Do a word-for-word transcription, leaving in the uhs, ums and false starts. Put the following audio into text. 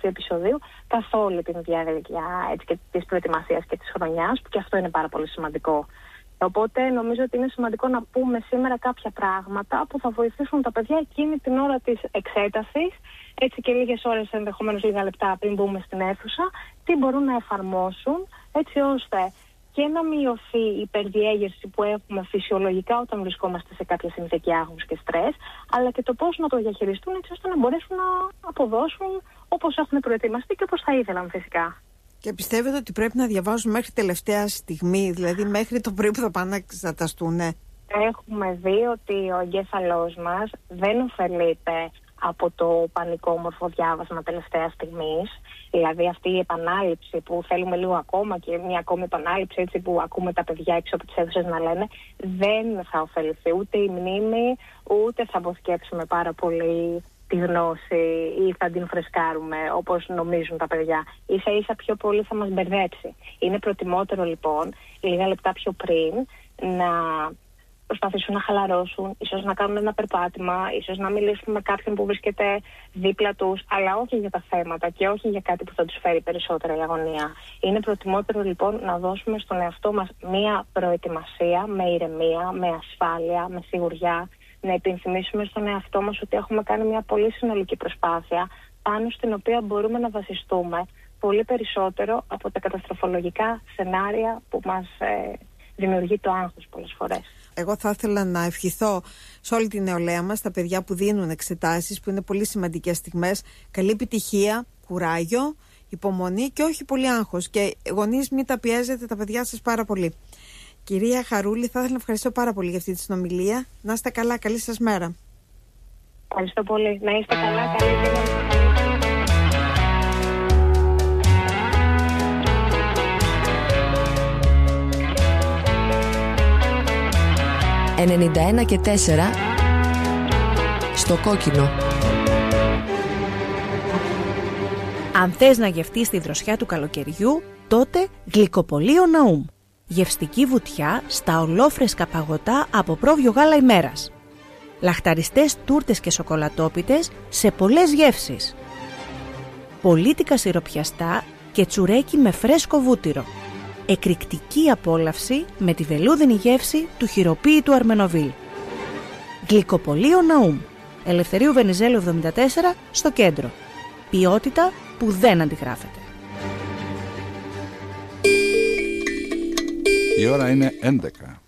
γραφείο επεισοδίου καθ' όλη την διάρκεια της προετοιμασίας και της χρονιάς, που και αυτό είναι πάρα πολύ σημαντικό. Οπότε νομίζω ότι είναι σημαντικό να πούμε σήμερα κάποια πράγματα που θα βοηθήσουν τα παιδιά εκείνη την ώρα της εξέτασης, έτσι και λίγες ώρες, ενδεχομένως λίγα λεπτά πριν μπούμε στην αίθουσα, τι μπορούν να εφαρμόσουν, έτσι ώστε και να μειωθεί η υπερδιέγερση που έχουμε φυσιολογικά όταν βρισκόμαστε σε κάποια συνθήκη άγχους και στρες, αλλά και το πώς να το διαχειριστούν, έτσι ώστε να μπορέσουν να αποδώσουν όπως έχουν προετοιμαστεί και όπως θα ήθελαν φυσικά. Και πιστεύετε ότι πρέπει να διαβάζουν μέχρι τελευταία στιγμή, δηλαδή μέχρι το πρωί που θα πάνε να εξεταστούν? Έχουμε δει ότι ο εγκέφαλός μας δεν ωφελείται από το πανικόμορφο διάβασμα τελευταία στιγμής. Δηλαδή αυτή η επανάληψη που θέλουμε λίγο ακόμα και μια ακόμη επανάληψη, έτσι που ακούμε τα παιδιά έξω από τις αίθουσες να λένε, δεν θα ωφεληθεί ούτε η μνήμη, ούτε θα αποθηκεύσουμε πάρα πολύ τη γνώση ή θα την φρεσκάρουμε όπως νομίζουν τα παιδιά. Ίσα ίσα πιο πολύ θα μας μπερδέψει. Είναι προτιμότερο λοιπόν λίγα λεπτά πιο πριν να προσπαθήσουν να χαλαρώσουν, ίσως να κάνουν ένα περπάτημα, ίσως να μιλήσουν με κάποιον που βρίσκεται δίπλα τους, αλλά όχι για τα θέματα και όχι για κάτι που θα τους φέρει περισσότερα η αγωνία. Είναι προτιμότερο λοιπόν να δώσουμε στον εαυτό μας μία προετοιμασία με ηρεμία, με ασφάλεια, με σιγουριά, να υπενθυμίσουμε στον εαυτό μας ότι έχουμε κάνει μια πολύ συνολική προσπάθεια πάνω στην οποία μπορούμε να βασιστούμε πολύ περισσότερο από τα καταστροφολογικά σενάρια που μας ε, δημιουργεί το άγχος πολλές φορές. Εγώ θα ήθελα να ευχηθώ σε όλη την νεολαία μας, τα παιδιά που δίνουν εξετάσεις, που είναι πολύ σημαντικές στιγμές, καλή επιτυχία, κουράγιο, υπομονή και όχι πολύ άγχος. Και γονείς, μην τα πιέζετε τα παιδιά σας πάρα πολύ. Κυρία Χαρούλη, θα ήθελα να ευχαριστώ πάρα πολύ για αυτή τη συνομιλία. Να είστε καλά, καλή σας μέρα. Ευχαριστώ πολύ. Να είστε καλά, καλή μέρα. ενενήντα ένα και τέσσερα στο κόκκινο. Αν θες να γευτείς τη δροσιά του καλοκαιριού, τότε Γλυκοπωλείο Ναούμ. Γευστική βουτιά στα ολόφρεσκα παγωτά από πρόβιο γάλα ημέρας. Λαχταριστές τούρτες και σοκολατόπιτες σε πολλές γεύσεις. Πολίτικα σιροπιαστά και τσουρέκι με φρέσκο βούτυρο. Εκρηκτική απόλαυση με τη βελούδινη γεύση του χειροποίητου Αρμενοβίλ. Γλυκοπωλείο Ναούμ. Ελευθερίου Βενιζέλου εβδομήντα τέσσερα στο κέντρο. Ποιότητα που δεν αντιγράφεται. Η ώρα είναι έντεκα.